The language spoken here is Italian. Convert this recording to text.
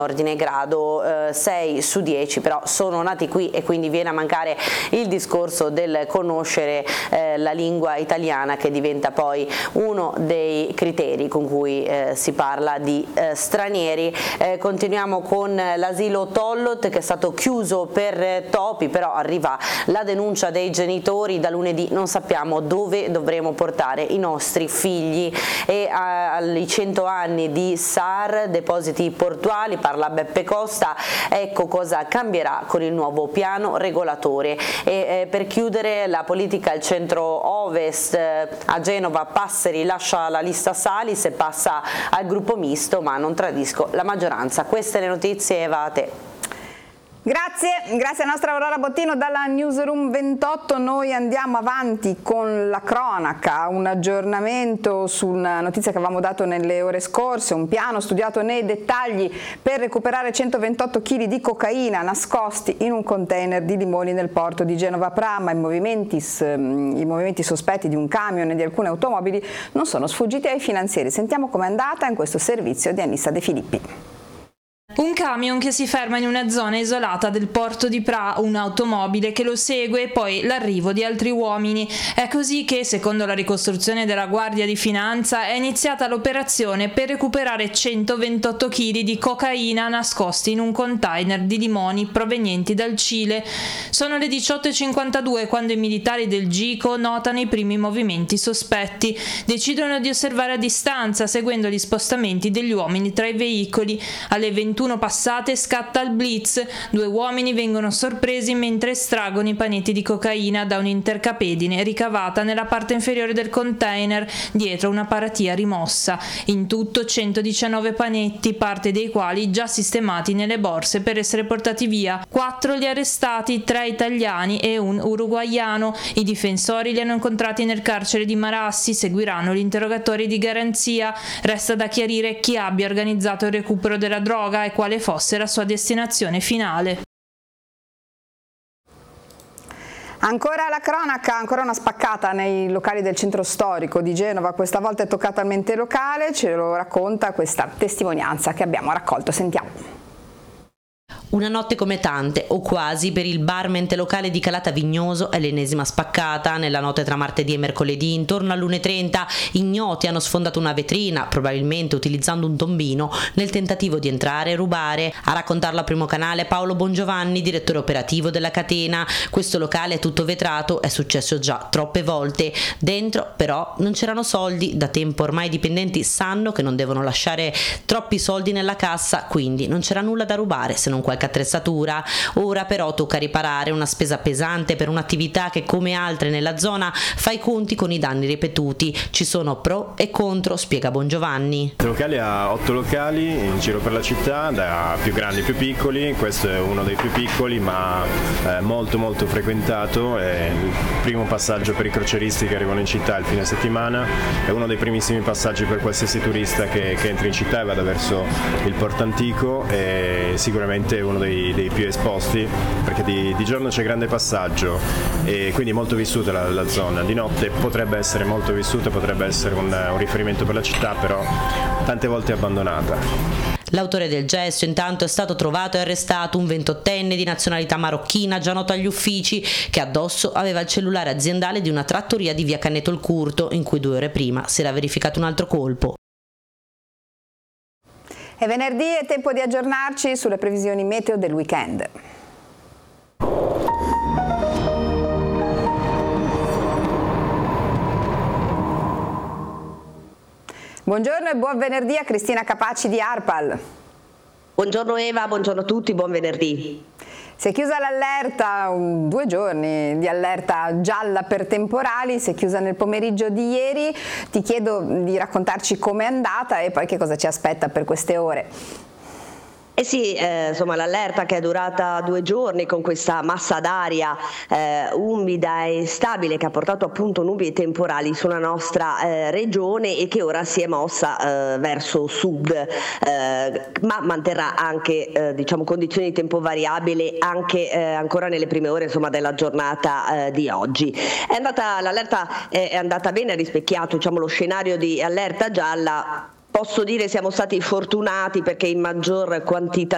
ordine grado 6 su 10, però sono nati qui e quindi viene a mancare il discorso del conoscere la lingua italiana, che diventa poi uno dei criteri con cui si parla di stranieri. Continuiamo con l'asilo Tollot, che è stato chiuso per topi, però arriva la denuncia dei genitori. Da lunedì non sappiamo dove dovremo portare i nostri figli, e ai 100 anni di SAR, depositi portuali, parla Beppe Costa. Ecco cosa cambierà con il nuovo piano regolatore. E per chiudere, la politica al centro-ovest, a Genova Passeri lascia la lista Salis e passa al gruppo misto, ma non tradisco la maggioranza. Queste le notizie, Eva, a te. Grazie a nostra Aurora Bottino dalla Newsroom 28. Noi andiamo avanti con la cronaca, un aggiornamento su una notizia che avevamo dato nelle ore scorse, un piano studiato nei dettagli per recuperare 128 kg di cocaina nascosti in un container di limoni nel porto di Genova Prama. I movimenti sospetti di un camion e di alcune automobili non sono sfuggiti ai finanzieri. Sentiamo com'è andata in questo servizio di Anissa De Filippi. Un camion che si ferma in una zona isolata del porto di Pra, un'automobile che lo segue e poi l'arrivo di altri uomini. È così che, secondo la ricostruzione della Guardia di Finanza, è iniziata l'operazione per recuperare 128 kg di cocaina nascosti in un container di limoni provenienti dal Cile. Sono le 18:52 quando i militari del GICO notano i primi movimenti sospetti. Decidono di osservare a distanza, seguendo gli spostamenti degli uomini tra i veicoli. Alle 21 passate scatta il blitz. 2 uomini vengono sorpresi mentre estraggono i panetti di cocaina da un'intercapedine ricavata nella parte inferiore del container, dietro una paratia rimossa. In tutto 119 panetti, parte dei quali già sistemati nelle borse per essere portati via. 4 gli arrestati, 3 italiani e un uruguaiano. I difensori li hanno incontrati nel carcere di Marassi, seguiranno gli interrogatori di garanzia. Resta da chiarire chi abbia organizzato il recupero della droga e quale fosse la sua destinazione finale. Ancora la cronaca, ancora una spaccata nei locali del centro storico di Genova, questa volta è toccata al mente locale, ce lo racconta questa testimonianza che abbiamo raccolto, sentiamo. Una notte come tante, o quasi, per il bar mente locale di Calata Vignoso è l'ennesima spaccata. Nella notte tra martedì e mercoledì, intorno all'1:30, ignoti hanno sfondato una vetrina, probabilmente utilizzando un tombino, nel tentativo di entrare e rubare. A raccontarlo a Primo Canale Paolo Bongiovanni, direttore operativo della catena. Questo locale è tutto vetrato, è successo già troppe volte. Dentro, però, non c'erano soldi. Da tempo ormai i dipendenti sanno che non devono lasciare troppi soldi nella cassa, quindi non c'era nulla da rubare, se non qualche attrezzatura. Ora però tocca riparare, una spesa pesante per un'attività che, come altre nella zona, fa i conti con i danni ripetuti. Ci sono pro e contro, spiega Bongiovanni. Il locale ha 8 locali in giro per la città, da più grandi più piccoli. Questo è uno dei più piccoli, ma molto frequentato. È il primo passaggio per i crocieristi che arrivano in città il fine settimana, è uno dei primissimi passaggi per qualsiasi turista che entra in città e vada verso il Porto Antico. È sicuramente uno dei più esposti, perché di giorno c'è grande passaggio e quindi molto vissuta la zona. Di notte potrebbe essere molto vissuta, potrebbe essere un riferimento per la città, però tante volte abbandonata. L'autore del gesto intanto è stato trovato e arrestato, un 28enne di nazionalità marocchina già noto agli uffici, che addosso aveva il cellulare aziendale di una trattoria di via Canneto il Curto, in cui 2 ore prima si era verificato un altro colpo. È venerdì, è tempo di aggiornarci sulle previsioni meteo del weekend. Buongiorno e buon venerdì a Cristina Capaci di ARPAL. Buongiorno Eva, buongiorno a tutti, buon venerdì. Si è chiusa l'allerta, 2 giorni di allerta gialla per temporali, si è chiusa nel pomeriggio di ieri. Ti chiedo di raccontarci com'è andata e poi che cosa ci aspetta per queste ore. Eh sì, insomma l'allerta che è durata 2 giorni con questa massa d'aria umida e stabile che ha portato appunto nubi e temporali sulla nostra regione e che ora si è mossa verso sud, ma manterrà anche diciamo condizioni di tempo variabile anche ancora nelle prime ore insomma della giornata di oggi. L'allerta è andata bene, ha rispecchiato diciamo lo scenario di allerta gialla. Posso dire siamo stati fortunati perché in maggior quantità